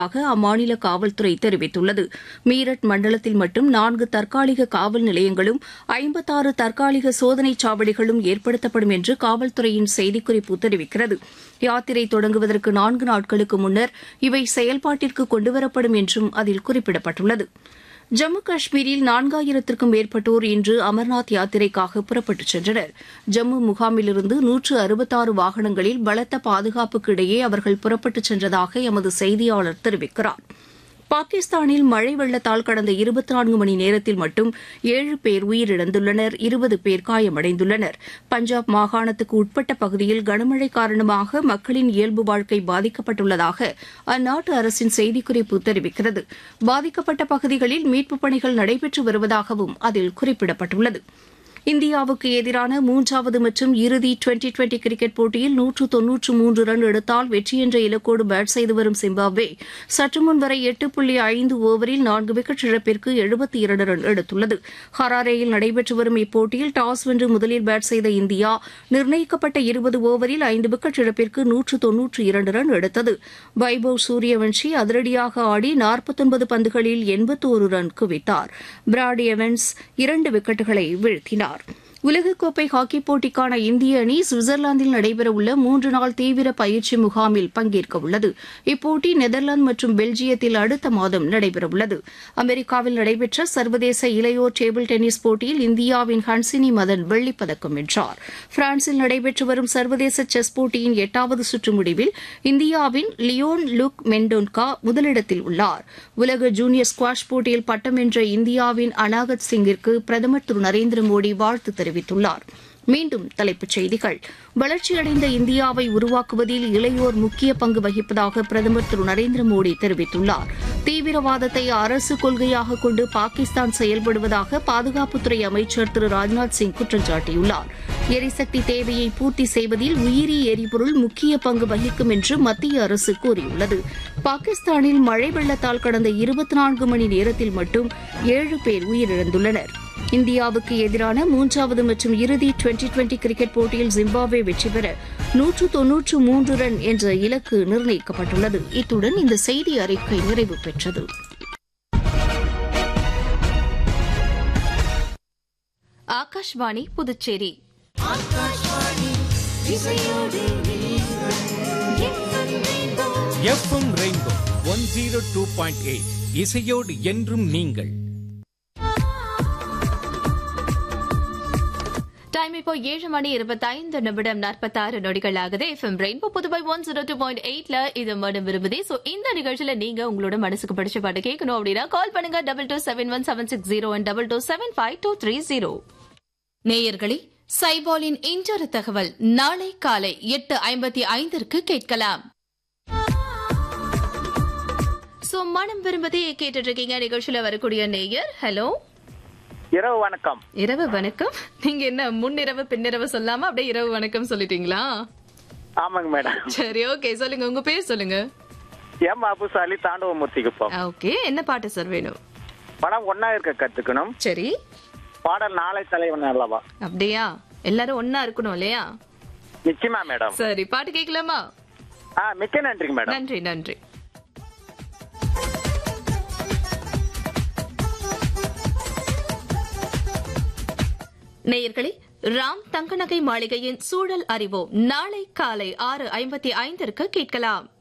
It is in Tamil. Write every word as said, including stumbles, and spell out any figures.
அம்மாநில காவல்துறை தெரிவித்துள்ளது. மீரட் மண்டலத்தில் மட்டும் நான்கு தற்காலிக காவல் நிலையங்களும் ஐம்பத்தாறு தற்காலிக சோதனைச் சாவடிகளும் ஏற்படுத்தப்படும் என்று காவல்துறையின் செய்திக்குறிப்பு தெரிவிக்கிறது. யாத்திரை தொடங்குவதற்கு நான்கு நாட்களுக்கு முன்னர் இவை செயல்பாட்டிற்கு கொண்டுவரப்படும் என்றும் அதில் குறிப்பிடப்பட்டுள்ளது. ஜம்மு காஷ்மீரில் நான்காயிரத்திற்கும் மேற்பட்டோர் இன்று அமர்நாத் யாத்திரைக்காக புறப்பட்டுச் சென்றனர். ஜம்மு முகாமிலிருந்து நூற்று அறுபத்தாறு வாகனங்களில் பலத்த பாதுகாப்புக்கு இடையே அவர்கள் புறப்பட்டுச் சென்றதாக எமது செய்தியாளர் தெரிவிக்கிறார். பாகிஸ்தானில் மழை வெள்ளத்தால் கடந்த இருபத்தி நான்கு மணி நேரத்தில் மட்டும் ஏழு பேர் உயிரிழந்துள்ளனர், இருபது பேர் காயமடைந்துள்ளனர். பஞ்சாப் மாகாணத்துக்கு உட்பட்ட பகுதியில் கனமழை காரணமாக மக்களின் இயல்பு வாழ்க்கை பாதிக்கப்பட்டுள்ளதாக அந்நாட்டு அரசின் செய்திக்குறிப்பு தெரிவிக்கிறது. பாதிக்கப்பட்ட பகுதிகளில் மீட்புப் பணிகள் நடைபெற்று வருவதாகவும் அதில் குறிப்பிடப்பட்டுள்ளது. இந்தியாவுக்கு எதிரான மூன்றாவது மற்றும் இறுதி டுவெண்டி டுவெண்டி கிரிக்கெட் போட்டியில் நூற்று தொன்னூற்று மூன்று ரன் எடுத்தால் வெற்றி என்ற இலக்கோடு பேட் செய்து வரும் ஜிம்பாப்வே சற்று முன் வரை எட்டு புள்ளி ஐந்து ஓவரில் நான்கு விக்கெட் இழப்பிற்கு எழுபத்தி இரண்டு ரன் எடுத்துள்ளது. ஹராரேயில் நடைபெற்று வரும் இப்போட்டியில் டாஸ் வென்று முதலில் பேட் செய்த இந்தியா நிர்ணயிக்கப்பட்ட இருபது ஓவரில் ஐந்து விக்கெட் இழப்பிற்கு நூற்று தொன்னூற்று இரண்டு ரன் எடுத்தது. வைபவ் சூரியவன்ஷி அதிரடியாக ஆடி நாற்பத்தொன்பது பந்துகளில் எண்பத்தோரு ரன் குவித்தார். பிராட் எவன்ஸ் இரண்டு விக்கெட்டுகளை வீழ்த்தினார். உலகக்கோப்பை ஹாக்கிப் போட்டிக்கான இந்திய அணி சுவிட்சர்லாந்தில் நடைபெறவுள்ள மூன்று நாள் தீவிர பயிற்சி முகாமில் பங்கேற்க உள்ளது. இப்போட்டி நெதர்லாந்து மற்றும் பெல்ஜியத்தில் அடுத்த மாதம் நடைபெறவுள்ளது. அமெரிக்காவில் நடைபெற்ற சர்வதேச இளையோர் டேபிள் டென்னிஸ் போட்டியில் இந்தியாவின் ஹன்சினி மதன் வெள்ளிப்பதக்கம் வென்றார். பிரான்சில் நடைபெற்று வரும் சர்வதேச செஸ் போட்டியின் எட்டாவது சுற்று முடிவில் இந்தியாவின் லியோன் லுக் மெண்டோன்கா முதலிடத்தில் உள்ளார். உலக ஜூனியர் ஸ்குவாஷ் போட்டியில் பட்டம் வென்ற இந்தியாவின் அனாகத் சிங்கிற்கு பிரதமர் திரு நரேந்திர மோடி வாழ்த்து தெரிவித்துள்ளார். மீண்டும் தலைப்புச் செய்திகள். வளர்ச்சியடைந்த இந்தியாவை உருவாக்குவதில் இளையோர் முக்கிய பங்கு வகிப்பதாக பிரதமர் திரு நரேந்திர மோடி தெரிவித்துள்ளார். தீவிரவாதத்தை அரசு கொள்கையாக கொண்டு பாகிஸ்தான் செயல்படுவதாக பாதுகாப்புத்துறை அமைச்சர் திரு ராஜ்நாத் சிங் குற்றம் சாட்டியுள்ளார். எரிசக்தி தேவையை பூர்த்தி செய்வதில் உயிரி எரிபொருள் முக்கிய பங்கு வகிக்கும் என்று மத்திய அரசு கூறியுள்ளது. பாகிஸ்தானில் மழை வெள்ளத்தால் கடந்த இருபத்தி நான்கு மணி நேரத்தில் மட்டும் ஏழு பேர் உயிரிழந்துள்ளனர். இந்தியாவுக்கு எதிரான மூன்றாவது மற்றும் இறுதி டுவெண்டி டுவெண்டி கிரிக்கெட் போட்டியில் ஜிம்பாப்வே வெற்றி பெற நூற்று தொன்னூற்று மூன்று ரன் என்ற இலக்கு நிர்ணயிக்கப்பட்டுள்ளது. இத்துடன் இந்த செய்தி அறிக்கை நிறைவு பெற்றது. Akashvani Puducherry. FM rainbow one zero two point eight இசையோடு என்றும் நீங்கள். டைம் இப்போ ஏழு மணி இருபத்தைந்து நிமிடம் நாற்பத்தாறு நொடிகள் ஆகுது. FM rainbow Puduvai one zero two point எயிட்ல இது மனம் விரும்புதே. சோ இந்த நிகழ்ச்சியில நீங்க உங்களோட மனசுக்கு பிடிச்ச பாட்டு கேட்கணும் அப்படின்னா கால் பண்ணுங்க double two seven one seven six zero one double two seven five two three zero. நேயர்களே, சைபாலின் இன்றொரு தகவல் நாளை காலை எட்டு ஐம்பத்தி ஐந்திற்கு கேட்கலாம். சோ மனம் விரும்புதே கேட்டுட்டு இருக்கீங்க. நிகழ்ச்சியில வரக்கூடிய நேயர், ஹலோ, இரவு வணக்கம். இரவு வணக்கம். நீங்க என்ன முன்னிரவு பின்னிரவு சொல்லாம அப்படியே இரவு வணக்கம் சொல்லிட்டீங்களா? ஆமாங்க மேடம். சரி, ஓகே, சொல்லுங்க, உங்க பேர் சொல்லுங்க. எம் அபுசாலி, தாண்டவமூர்த்திக்குப்பம். ஓகே, என்ன பாட்டு சார் வேணும்? படம் ஒன்னா இருக்க கத்துக்கணும். சரி, பாடல் நாளை தலைவன் அல்லவா. அப்படியா? எல்லாரும் ஒன்னா இருக்கணும் இல்லையா? நிச்சயமா மேடம். சரி, பாட்டு கேட்கலாமா? ஆ, மிக்க நன்றிங்க மேடம். நன்றி நன்றி. நேயர்களே, ராம் தங்கநகை மாளிகையின் சூழல் அறிவோம் நாளை காலை ஆறு ஐம்பத்தி ஐந்திற்கு கேட்கலாம்.